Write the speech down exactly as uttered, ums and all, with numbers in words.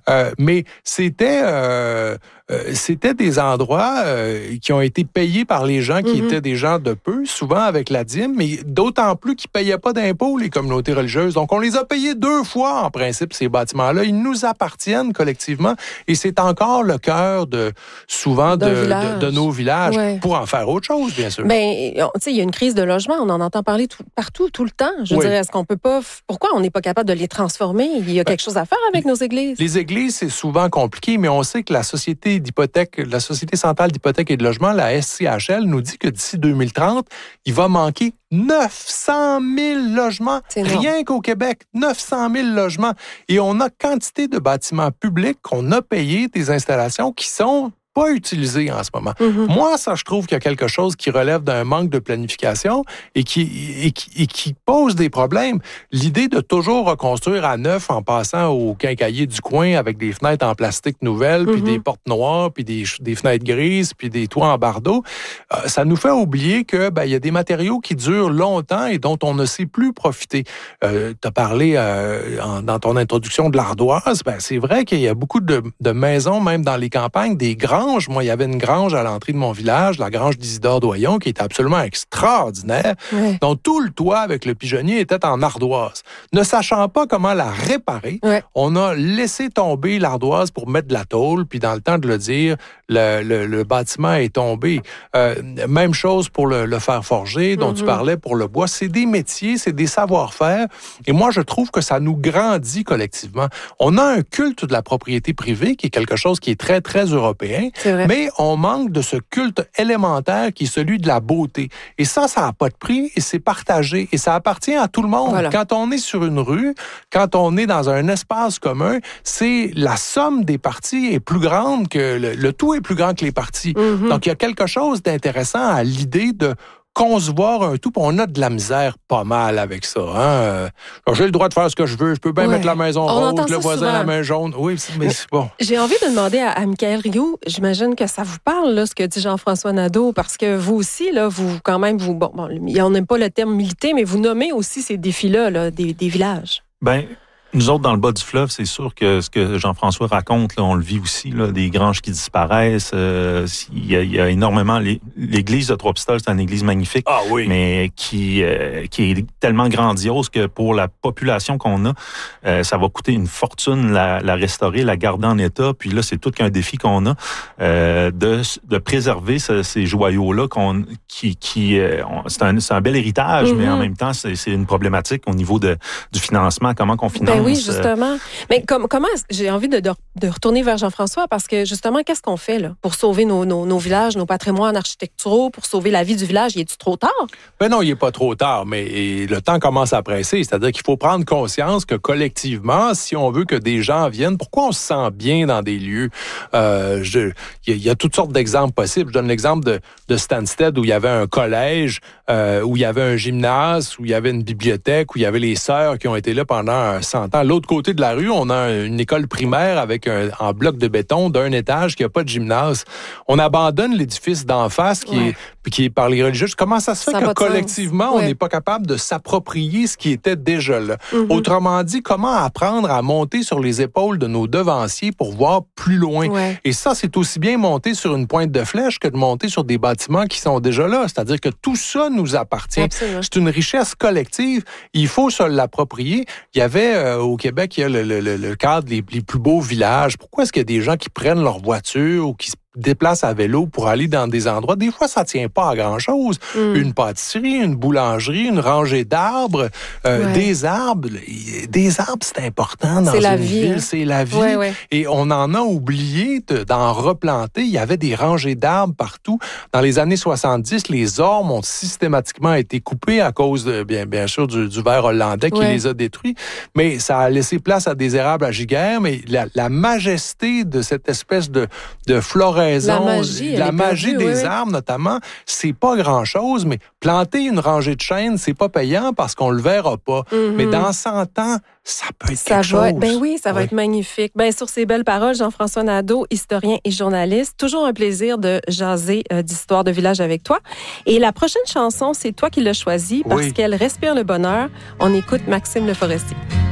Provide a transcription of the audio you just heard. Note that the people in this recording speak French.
Euh, mais c'était... Euh, Euh, c'était des endroits euh, qui ont été payés par les gens qui mm-hmm. étaient des gens de peu, souvent avec la dîme, mais d'autant plus qu'ils ne payaient pas d'impôts, les communautés religieuses. Donc, on les a payés deux fois, en principe, ces bâtiments-là. Ils nous appartiennent collectivement et c'est encore le cœur de, souvent de, de, de nos villages ouais. pour en faire autre chose, bien sûr. Bien, tu sais, il y a une crise de logement. On en entend parler tout, partout, tout le temps. Je oui. dirais, est-ce qu'on peut pas... Pourquoi on n'est pas capable de les transformer? Il y a quelque ben, chose à faire avec nos églises. Les églises, c'est souvent compliqué, mais on sait que la société d'hypothèque, la Société centrale d'hypothèque et de logement, la S C H L, nous dit que d'ici deux mille trente, il va manquer neuf cent mille logements, rien qu'au Québec, neuf cent mille logements. Et on a quantité de bâtiments publics qu'on a payés, des installations qui sont pas utilisés en ce moment. Mm-hmm. Moi, ça, je trouve qu'il y a quelque chose qui relève d'un manque de planification et qui, et qui, et qui pose des problèmes. L'idée de toujours reconstruire à neuf en passant au quincaillier du coin avec des fenêtres en plastique nouvelles, mm-hmm. puis des portes noires, puis des, des fenêtres grises, puis des toits en bardeaux, euh, ça nous fait oublier que ben, il y a des matériaux qui durent longtemps et dont on ne sait plus profiter. Euh, tu as parlé euh, en, dans ton introduction de l'ardoise. Ben, c'est vrai qu'il y a beaucoup de, de maisons, même dans les campagnes, des grands. Moi, il y avait une grange à l'entrée de mon village, la grange d'Isidore Doyon, qui était absolument extraordinaire, ouais. dont tout le toit avec le pigeonnier était en ardoise. Ne sachant pas comment la réparer, ouais. on a laissé tomber l'ardoise pour mettre de la tôle, puis dans le temps de le dire, le, le, le bâtiment est tombé. Euh, même chose pour le, le fer forgé, dont mm-hmm. tu parlais pour le bois. C'est des métiers, c'est des savoir-faire, et moi, je trouve que ça nous grandit collectivement. On a un culte de la propriété privée, qui est quelque chose qui est très, très européen, mais on manque de ce culte élémentaire qui est celui de la beauté. Et ça, ça n'a pas de prix et c'est partagé. Et ça appartient à tout le monde. Voilà. Quand on est sur une rue, quand on est dans un espace commun, c'est la somme des parties est plus grande que... Le, le tout est plus grand que les parties. Mm-hmm. Donc, il y a quelque chose d'intéressant à l'idée de concevoir un tout, puis on a de la misère pas mal avec ça. Hein? J'ai le droit de faire ce que je veux, je peux bien ouais. mettre la maison on rose, le voisin souvent. La main jaune. Oui, mais c'est bon. J'ai envie de demander à, à Michaël Rioux, j'imagine que ça vous parle, là, ce que dit Jean-François Nadeau, parce que vous aussi, là, vous, quand même, vous, bon, bon on n'aime pas le terme militer, mais vous nommez aussi ces défis-là, là, des, des villages. Bien, nous autres, dans le bas du fleuve, c'est sûr que ce que Jean-François raconte, là, on le vit aussi, là, des granges qui disparaissent. Euh, il, y a, il y a énormément... L'église de Trois-Pistoles, c'est une église magnifique, ah, oui. mais qui, euh, qui est tellement grandiose que pour la population qu'on a, euh, ça va coûter une fortune la, la restaurer, la garder en état. Puis là, c'est tout qu'un défi qu'on a euh, de, de préserver ce, ces joyaux-là. Qu'on, qui, qui, euh, on, c'est, un, c'est un bel héritage, mm-hmm. mais en même temps, c'est, c'est une problématique au niveau de, du financement. Comment qu'on finance... Ben oui, justement. Mais com- comment, j'ai envie de, de, de retourner vers Jean-François parce que justement, qu'est-ce qu'on fait là pour sauver nos, nos, nos villages, nos patrimoines architecturaux, pour sauver la vie du village? Il est-tu trop tard? Ben non, il n'est pas trop tard, mais le temps commence à presser. C'est-à-dire qu'il faut prendre conscience que collectivement, si on veut que des gens viennent, pourquoi on se sent bien dans des lieux? Euh, je, il y a toutes sortes d'exemples possibles. Je donne l'exemple de, de Stansted où il y avait un collège, euh, où il y avait un gymnase, où il y avait une bibliothèque, où il y avait les sœurs qui ont été là pendant cent ans. L'autre côté de la rue, on a une école primaire avec un en bloc de béton d'un étage qui n'a pas de gymnase. On abandonne l'édifice d'en face qui, ouais. est, qui est par les religieux. Comment ça se fait ça que collectivement, on n'est ouais. pas capable de s'approprier ce qui était déjà là? Mm-hmm. Autrement dit, comment apprendre à monter sur les épaules de nos devanciers pour voir plus loin? Ouais. Et ça, c'est aussi bien monter sur une pointe de flèche que de monter sur des bâtiments qui sont déjà là. C'est-à-dire que tout ça nous appartient. Absolument. C'est une richesse collective. Il faut se l'approprier. Il y avait euh, au Québec, il y a le, le, le, le cadre des les plus beaux villages. Pourquoi est-ce qu'il y a des gens qui prennent leur voiture ou qui se déplacent à vélo pour aller dans des endroits? Des fois, ça ne tient pas à grand-chose. Mm. Une pâtisserie, une boulangerie, une rangée d'arbres, euh, ouais. des arbres. Des arbres, c'est important dans c'est une la vie, ville. Hein? C'est la vie. Ouais, ouais. Et on en a oublié de, d'en replanter. Il y avait des rangées d'arbres partout. Dans les années soixante-dix, les ormes ont systématiquement été coupés à cause, de, bien, bien sûr, du, du ver hollandais qui ouais. les a détruits. Mais ça a laissé place à des érables à giguère. Mais la, la majesté de cette espèce de, de floraison, la magie, la magie perdue, des oui, arbres, notamment, c'est pas grand-chose, mais planter une rangée de chênes, c'est pas payant parce qu'on le verra pas. Mm-hmm. Mais dans cent ans, ça peut être ça quelque va, chose. Ben oui, ça va oui. être magnifique. Ben sur ces belles paroles, Jean-François Nadeau, historien et journaliste, toujours un plaisir de jaser euh, d'histoire de village avec toi. Et la prochaine chanson, c'est toi qui l'as choisie parce oui. qu'elle respire le bonheur. On écoute Maxime Le Forestier.